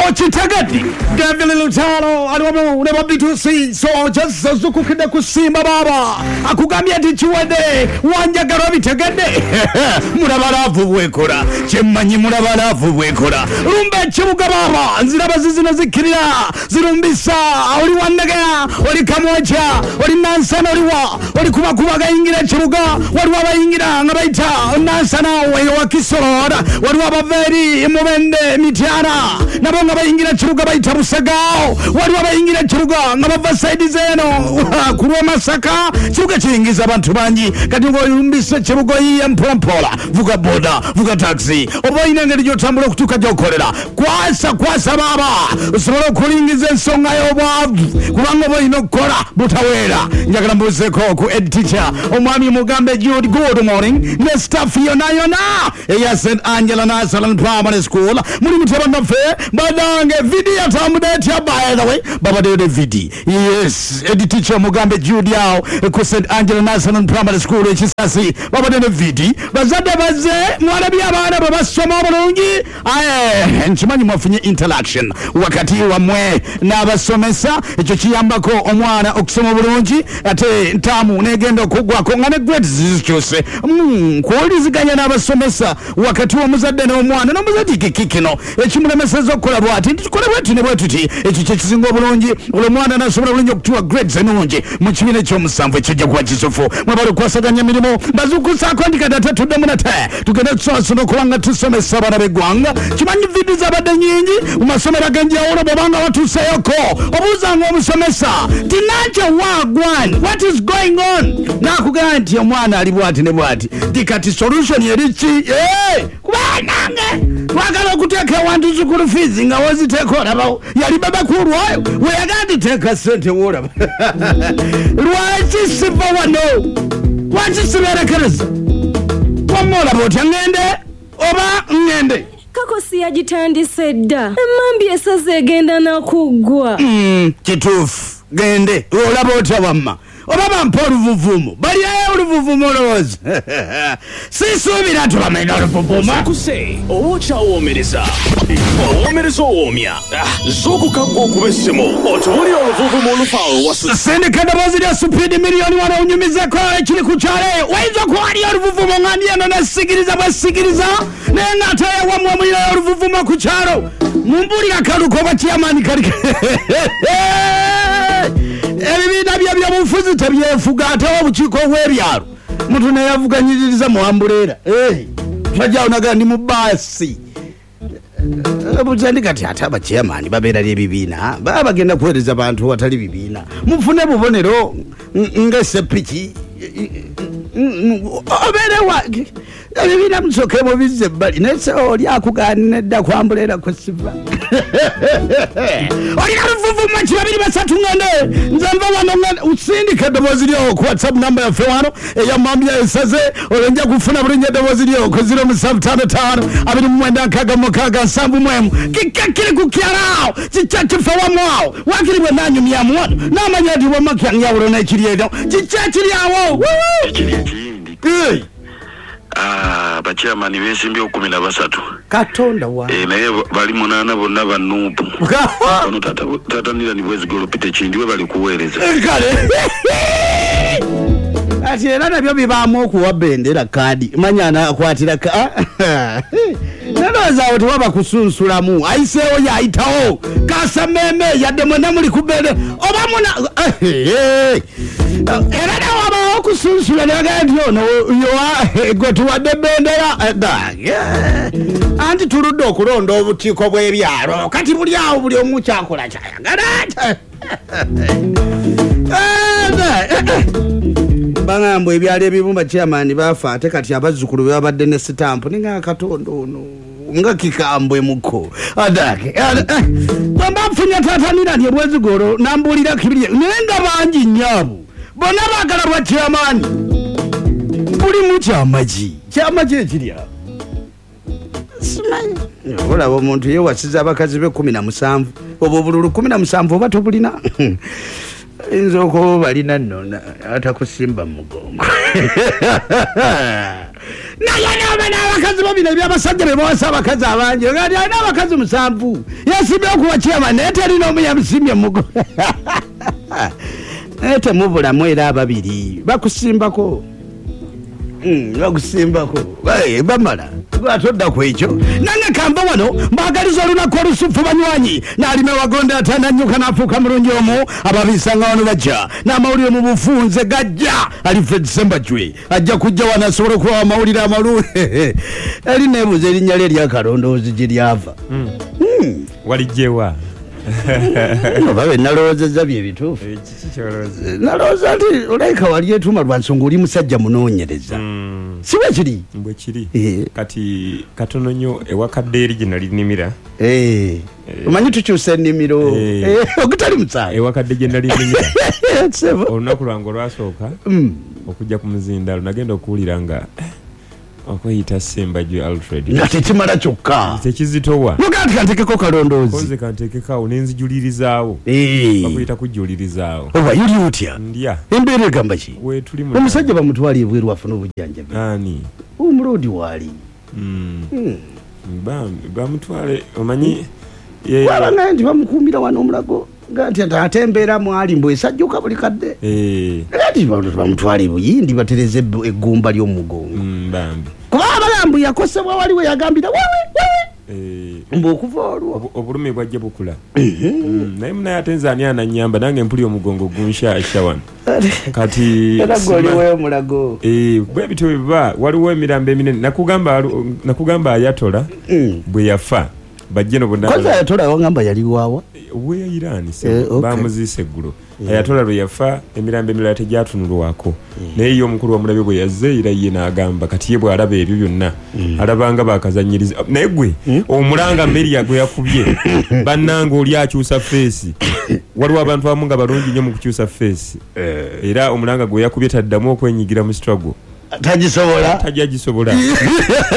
Chitagati, Devil Lutano, Adomo, never be to see, so just Suzuku Kusimba Baba, Akugami Tichuade, Wanja Garabi Tagade, Murabarafu Wekora, Chimani Murabarafu Wekora, Rumba Chubaba, Zirabazina Zikiria, Zirumbisa, Oriwanaga, Orikamocha, Orinansana, Orikumakumaga Ingira Chuga, what were Ingira, Naita, Nansana, Wakisora, what were very Movende, Mitiana, Nabonga Ingira Chuga by Tabusagao, what were Ingira Chuga, Navasadi Zeno, Kuroma Saka, Chuga Ching is about Tubanji, Katugo Yumbisa Chubugoi and Pompola, Vuga Boda, Vuga Taxi, Oboina Yotambo to Kajokoreda, Kwasa Baba, Solo Kuling is a song I observe, Kurango no Kora, Butawera, Yagamuzeko, Ed teacher, Omami Mugambe Jude, good morning, Nesta Fiona, yes, and Angela Nasalan Primary School, Murimutabana Fair, Badang, Video Tamudatia, by the way, Baba de Vidi, yes, Ed teacher Mugambe Jude Yao, St. Angela Nasalan Primary School, Chisasi, Baba de Vidi, Bazada Baze, Mwabia Baba Somalungi, and Chimani Mofini interaction, Wakati Wamwe, Navasomesa, Chiambako, Omwana, Oxomo Bulungi, Ate Tamu, Negendo Kugwa, Kongana Great Zizchose, Qualities Ganya Navasomesa, Wakati Muzadeno Omwana, no Muzadiki Kikino, Echimasa Zokolabati, Kolawati Nebuti, Echisingo Bulungi, Ulomwana Nasomo to a great Zenunji, Muchimina Chom Sam, which Jaguachisofo, Mabaru Kwasaganya Minimo, Bazuku Sakwandika Data to Dominata, to get a source of Kwanga to some Sabara Guanga, Chimani Vidis Abadani, Umasomera Ganja, Babanga to say a call, Obuzango Samesa, Tinaja Wagwan, what is going on? Nakuganti Yamwana Ribuati Nebuati, Dikati solution Yerichi, eh? Wakala kuteka wantu zukuru fizi nga wazi teko about Yaribaba Kuru, we are going to take a certain water. What is simple one? No, what is the Americans? One more about Yangende, Oba Ngende. Kakosi yajitandise dda. Emambi esaze egenda nakugwa. Kituufu gende olaba otya wamma obaba mpa oluvuvumu baliayo oluvuvumu olowooza sisuubira tulamenya oluvuvumu kuse owokyawomereza owoomya z'okukagga okuba essimu otubuli oluvuvumu olufaawo wasu sindika eddoboozi lya supiidi miliyoni wano onyumizeko ekiri ku kyalo wayinza okuwaliyo oluvuvumu nga ndieno nesigiriza bwesigiriza naye ng'ate wamwe mulirayo oluvuvumu ku kyalo mumbulira kaluko oba kiyamaani kali ebibiina byabufuzi tebyefuga ate obukiiko bw'ebyalo muntu neyavuganyiririza muambuleera twajjawo naga ndi mu baasi buzandi kati ate abachairman babeera ly'ebibiina baba bagenda kuweereza bantu watali bibiina mufune bubonero ng'esepiki obeerewa ebibiina musooke mubizze ebbali naye oli akugaanira edda kwambuleera ku siva olina luvuvumu kibabiri basatu ngende nze nva wano usindika eddoboozi lyo ku whatsapp namba yaffe wano eyamambya esaze olwenja kufuna bulinnya eddoboozi lyo ku 0755 2966 kikka kiri ku kyalaawo kikya kifa wamwawo wakiri bwe nanyumyamu wano n'amanya nti wamakyangyawulo n'ekiri eno kikya kiri awo abachairman beesimbye 13 katonda wa naye bali 8 bonna bannuupu ono tatanira ni bwezi golopite kindiwe bali kuweereza kale ati era nabyo bibaamu okuwa bendera kadi manyana akwatira ka nalowooza tewaba kusunsulamu ayiseewo yayitawo kasameme yadde mwena muli ku bendera oba muna era nawabawo okusunsula naga nti ono gwe tuwadde bendera anti tuludde okulonda obukiiko bw'ebyalo kati buli awo buli omu kyakola kyayagala bangamba ebyalo ebimu bachairman bafa ate kati abazzukulu babadde ne sitampu ninga katonda ono nga kikambwe muko adake bambafunya tatanira lye bwezigoro nambulira kibiri nenga bangi nyabu bona bagala bwa chairman buli mu kyamaji ekirya simanyi olaba omuntu yewasiza abakazi be 17 obo bululu 17 oba tobulina inzoko balina nona atakusimba mugongo naye n'abakazi babiri ebyabasajja be bawasa abakazi abangi ngati alina abakazi 7 yasimbye okuwa chairman naye talina omu yamusimbye mugo naye temubulamu era ababiri bakusimbako bamala atodda ku ekyo nange kamba wano mbagaliza olunaku olusufu banywanyi n'alima wagonda atananyuka n'afuuka mulungi omu ababisanga wano bajja n'amawulire mu bufunze gajja alife December jwe ajja kujja wano asobole okuwa amawulire amalungi erineebuuza erinnya lye eryakalondoozi gye lyava walijjewa babe nalowoozezza bye bituufu nalowooza nti olaika wali etuma lwa nsonga oli musajja munoonyereza si bwe kiri bwe kiri kati katono nnyo ewakadde eri gye nali nnimira omanyi tukyusa ennimiro ogutali musango ewakadde gye nali nnimira olunaku lwange olwasooka okujja ku muzindaalo nagenda okuwulira nga okweyita Sembajwe Alfred nga tekimala kyokka tekizitowa nogati kantekeko kalondoozi koze kantekekaawo nenzijulirizaawo bakuyita kujulirizaawo oba yuli otya ndya embeera egamba ki wetulimu omusajja bamutwala ebweru afuna obujjanjabi ani omulodi waali bamutwale omanyi wabanga nti bamukuumira wano omulago nti atembeera mwali mbwe esajjuka buli kadde ati bamutwala ebuyindi batereze eggumba ly'omugongo bambi kuba abalambu yakosebwa waliwe yagambira mbu okuva olwo obulumi bwajja bukula naye munaye ate nze ani ananyamba nange mpuli omugongo gunshasha wano kati era goliweyo mulago bwe bityo biba waliwo emirambo eminene nakugamba Ayatola bwe yafa bajje koza Ayatola wangamba yali wawa we Iran bamuziise eggulo Ayatola lwe yafa emirambo emirala tegyatunulwako naye ye omukulu wa mulabe bwe yazze era ye n'agamba kati ye bw'alaba ebyo byonna alabanga bakazanyiriza naye gwe omulanga Meria gwe yakubye bannanga oli akyusa feesi waliwo abantu abamu nga balungi nnyo mu kukyusa feesi era omulanga gwe yakubye taddamu okwenyigira mu struggle tagisobola